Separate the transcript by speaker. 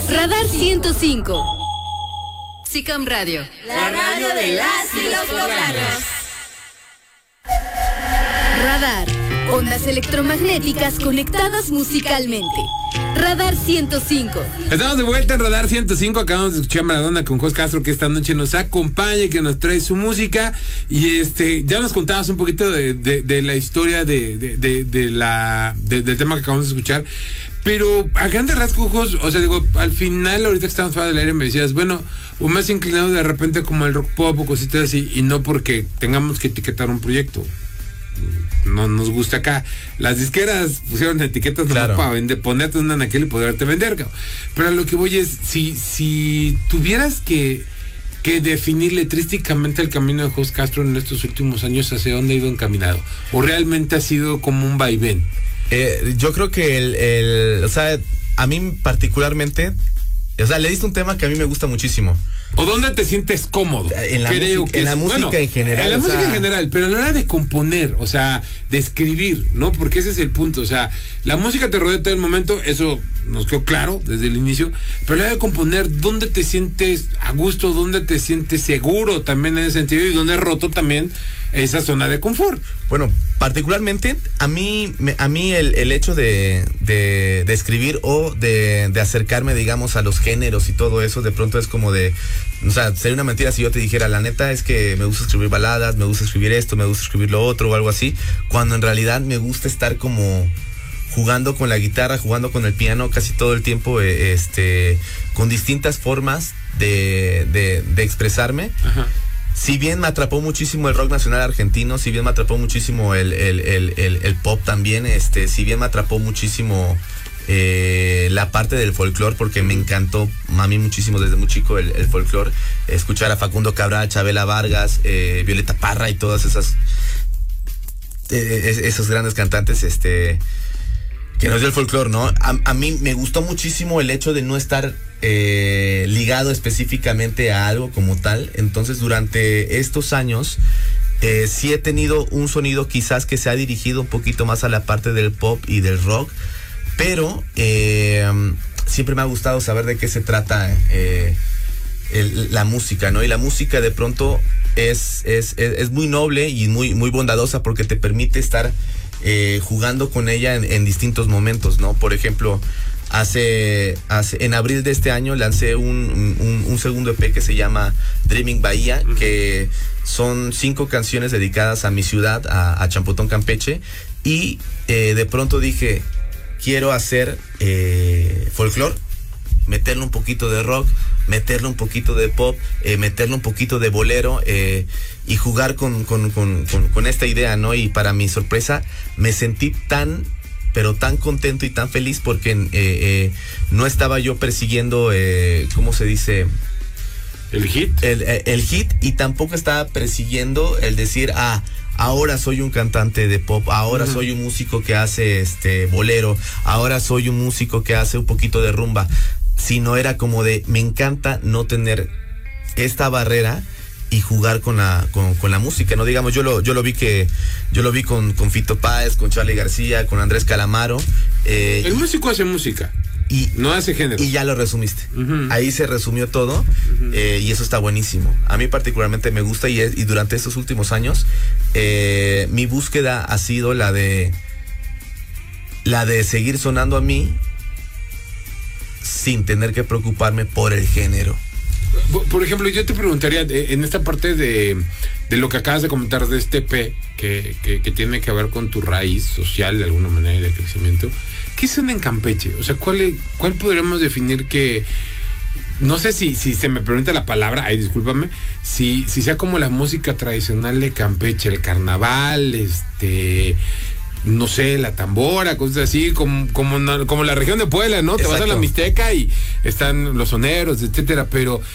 Speaker 1: Radar 105. SICAM Radio.
Speaker 2: La radio de las y los poblanos.
Speaker 1: Radar. Ondas electromagnéticas conectadas musicalmente. Radar 105.
Speaker 3: Estamos de vuelta en Radar 105. Acabamos de escuchar a Maradona con Jos Castro, que esta noche nos acompaña y que nos trae su música. Y ya nos contabas un poquito de la historia del tema que acabamos de escuchar. Pero a grandes rasgos, Jos, o sea, digo, al final, ahorita que estamos fuera del aire, me decías, bueno, o más inclinado de repente como el rock pop o cositas así, y no porque tengamos que etiquetar un proyecto. No nos gusta acá. Las disqueras pusieron etiquetas, claro, para ponerte un anaquel y poderte vender, cabrón. Pero a lo que voy es, si tuvieras que definir letrísticamente el camino de Jos Castro en estos últimos años, ¿hacia dónde ha ido encaminado? ¿O realmente ha sido como un vaivén?
Speaker 4: Yo creo que o sea, a mí particularmente, o sea, le diste un tema que a mí me gusta muchísimo.
Speaker 3: ¿O dónde te sientes cómodo?
Speaker 4: En la música en general.
Speaker 3: En la música en general, pero a la hora de componer, o sea, de escribir, ¿no? Porque ese es el punto, o sea, la música te rodea todo el momento, eso nos quedó claro desde el inicio, pero a la hora de componer, ¿dónde te sientes a gusto? ¿Dónde te sientes seguro también en ese sentido? Y ¿dónde roto también esa zona de confort?
Speaker 4: Bueno, particularmente, a mí el hecho de escribir o de acercarme, digamos, a los géneros y todo eso, de pronto es como de, o sea, sería una mentira si yo te dijera, la neta es que me gusta escribir baladas, me gusta escribir esto, me gusta escribir lo otro o algo así, cuando en realidad me gusta estar como jugando con la guitarra, jugando con el piano casi todo el tiempo, con distintas formas de expresarme. Ajá. Si bien me atrapó muchísimo el rock nacional argentino, si bien me atrapó muchísimo el pop también, si bien me atrapó muchísimo la parte del folclore, porque me encantó a mí muchísimo desde muy chico el folclore, escuchar a Facundo Cabral, Chabela Vargas, Violeta Parra y todas esos grandes cantantes, que no es del folclore, ¿no? A mí me gustó muchísimo el hecho de no estar ligado específicamente a algo como tal. Entonces, durante estos años, sí he tenido un sonido quizás que se ha dirigido un poquito más a la parte del pop y del rock, pero siempre me ha gustado saber de qué se trata la música, ¿no? Y la música de pronto es muy noble y muy bondadosa, porque te permite estar jugando con ella en distintos momentos, ¿no? Por ejemplo, en abril de este año lancé un segundo EP que se llama Dreaming Bahía, que son 5 canciones dedicadas a mi ciudad, a Champotón, Campeche, y de pronto dije, quiero hacer folclore, meterle un poquito de rock, meterle un poquito de pop, meterle un poquito de bolero, y jugar con esta idea, ¿no? Y para mi sorpresa me sentí pero tan contento y tan feliz, porque no estaba yo persiguiendo, ¿cómo se dice?
Speaker 3: ¿El hit?
Speaker 4: El hit, y tampoco estaba persiguiendo el decir, ahora soy un cantante de pop, ahora soy un músico que hace bolero, ahora soy un músico que hace un poquito de rumba, sino era como de, me encanta no tener esta barrera y jugar con la música, ¿no? Digamos, yo lo vi con Fito Páez, con Charly García, con Andrés Calamaro.
Speaker 3: El músico hace música. Y no hace género.
Speaker 4: Y ya lo resumiste. Ahí se resumió todo, y eso está buenísimo. A mí particularmente me gusta, y durante estos últimos años mi búsqueda ha sido la de seguir sonando a mí sin tener que preocuparme por el género.
Speaker 3: Por ejemplo, yo te preguntaría, en esta parte de lo que acabas de comentar de este EP, que tiene que ver con tu raíz social de alguna manera y de crecimiento, ¿qué suena en Campeche? O sea, ¿cuál podríamos definir que, no sé si se me permite la palabra, discúlpame, si sea como la música tradicional de Campeche, el carnaval, no sé, la tambora, cosas así, como la región de Puebla, ¿no? Exacto. Te vas a la Mixteca y están los soneros, etcétera, pero